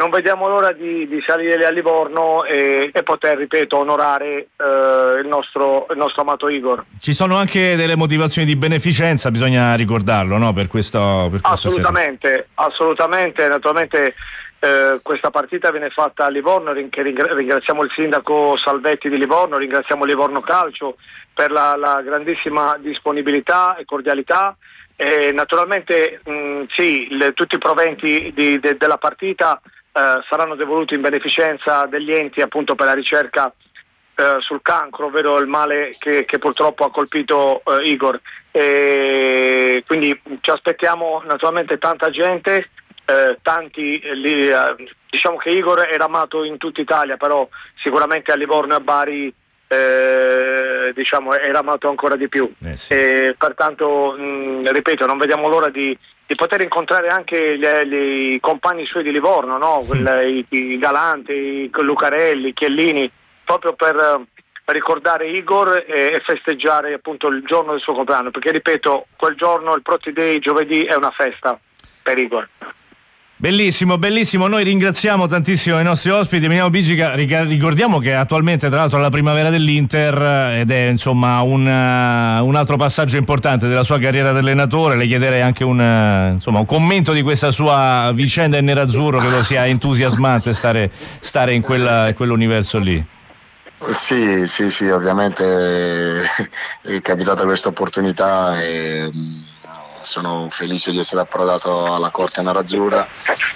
non vediamo l'ora di salire a Livorno e poter, ripeto, onorare il nostro amato Igor. Ci sono anche delle motivazioni di beneficenza, bisogna ricordarlo, no? Per questa Assolutamente. Naturalmente questa partita viene fatta a Livorno, ringraziamo il sindaco Salvetti di Livorno, ringraziamo Livorno Calcio per la grandissima disponibilità e cordialità. E naturalmente tutti i proventi della partita saranno devoluti in beneficenza degli enti, appunto, per la ricerca sul cancro, ovvero il male che purtroppo ha colpito Igor. E quindi ci aspettiamo naturalmente tanta gente, tanti lì, diciamo che Igor era amato in tutta Italia, però sicuramente a Livorno e a Bari diciamo era amato ancora di più. Sì. E pertanto ripeto, non vediamo l'ora di poter incontrare anche i compagni suoi di Livorno, no? I Galanti, i Lucarelli, i Chiellini, proprio per ricordare Igor e festeggiare appunto il giorno del suo compleanno, perché ripeto, quel giorno, il Proti Day, giovedì, è una festa per Igor. Bellissimo, noi ringraziamo tantissimo i nostri ospiti. Emiliano Bigica, ricordiamo che attualmente tra l'altro è la primavera dell'Inter ed è insomma un altro passaggio importante della sua carriera da allenatore. Le chiederei anche un commento di questa sua vicenda in nerazzurro, che lo sia entusiasmante stare in quell'universo lì. Sì, ovviamente è capitata questa opportunità e sono felice di essere approdato alla Corte Nerazzurra.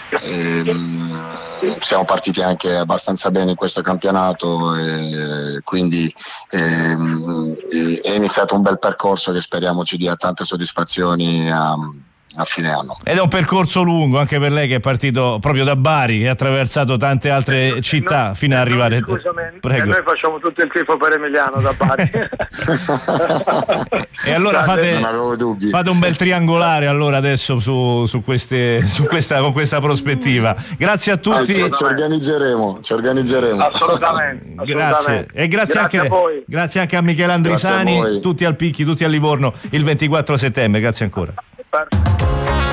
Siamo partiti anche abbastanza bene in questo campionato e quindi è iniziato un bel percorso che speriamo ci dia tante soddisfazioni a fine anno. Ed è un percorso lungo anche per lei, che è partito proprio da Bari e ha attraversato tante altre città fino ad arrivare. Prego. Noi facciamo tutto il tifo per Emiliano da Bari. E allora fate un bel triangolare allora adesso con questa prospettiva. Grazie a tutti. Ci organizzeremo. Assolutamente. Grazie. E grazie anche a voi. Grazie anche a Michele Andrisani, tutti al Picchi, tutti a Livorno il 24 settembre. Grazie ancora.